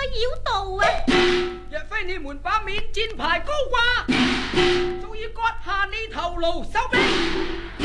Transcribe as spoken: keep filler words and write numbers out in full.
妖道啊！ 若非你們把免戰牌高掛，早已割下你頭顱收兵。